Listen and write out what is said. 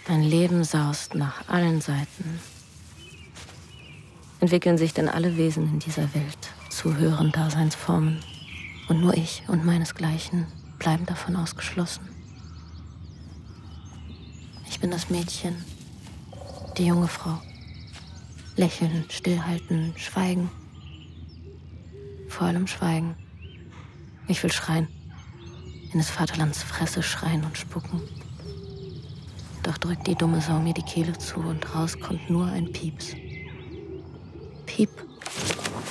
Mein Leben saust nach allen Seiten. Entwickeln sich denn alle Wesen in dieser Welt zu höheren Daseinsformen. Und nur ich und meinesgleichen bleiben davon ausgeschlossen. Ich bin das Mädchen, die junge Frau. Lächeln, stillhalten, schweigen. Vor allem schweigen. Ich will schreien. In des Vaterlands Fresse schreien und spucken. Doch drückt die dumme Sau mir die Kehle zu und raus kommt nur ein Pieps. Piep.